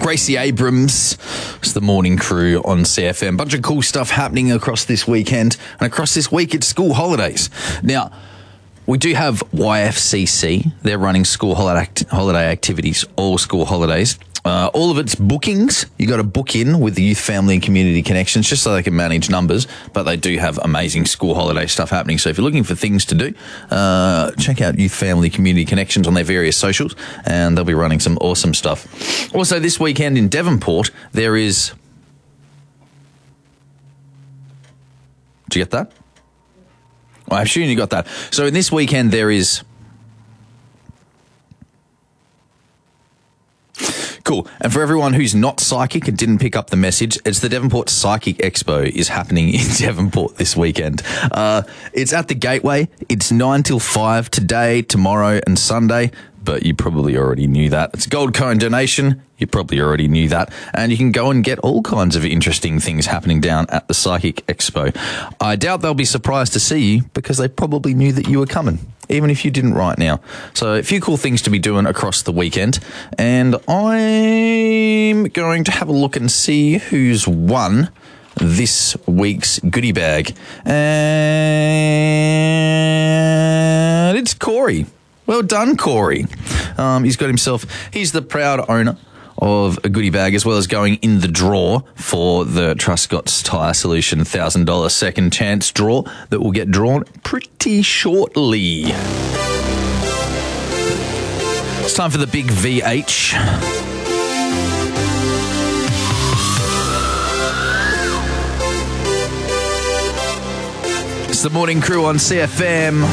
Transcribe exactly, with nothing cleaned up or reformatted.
Gracie Abrams. It's the morning crew on C F M. Bunch of cool stuff happening across this weekend. And across this week, it's school holidays. Now, we do have Y F C C. They're running school holiday, holiday activities, all school holidays. Uh, all of its bookings, you got to book in with the Youth, Family and Community Connections just so they can manage numbers, but they do have amazing school holiday stuff happening. So if you're looking for things to do, uh, check out Youth, Family Community Connections on their various socials, and they'll be running some awesome stuff. Also, this weekend in Devonport, there is... Did you get that? Well, I'm sure you got that. So in this weekend, there is... Cool. And for everyone who's not psychic and didn't pick up the message, it's the Devonport Psychic Expo is happening in Devonport this weekend. Uh, it's at the Gateway. It's nine till five today, tomorrow and Sunday. But you probably already knew that. It's a gold coin donation. You probably already knew that. And you can go and get all kinds of interesting things happening down at the Psychic Expo. I doubt they'll be surprised to see you because they probably knew that you were coming, even if you didn't right now. So a few cool things to be doing across the weekend. And I'm going to have a look and see who's won this week's goodie bag. And it's Corey. Well done, Corey. Um, he's got himself, he's the proud owner of a goodie bag, as well as going in the draw for the Truscott's Tyre Solution one thousand dollars second chance draw that will get drawn pretty shortly. It's time for the big V H. It's the morning crew on C F M.